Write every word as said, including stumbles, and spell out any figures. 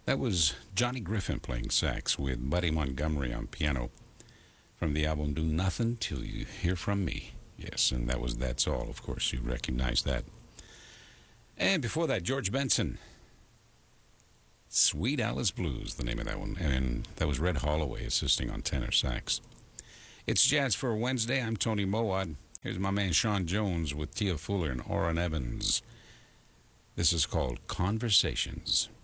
That was Johnny Griffin playing sax with Buddy Montgomery on piano from the album Do Nothing Till You Hear From Me. Yes, and that was That's All. Of course, you recognize that. And before that, George Benson. Sweet Alice Blues, the name of that one. And that was Red Holloway assisting on tenor sax. It's Jazz for Wednesday. I'm Tony Mowat. Here's my man Sean Jones with Tia Fuller and Orrin Evans. This is called Conversations.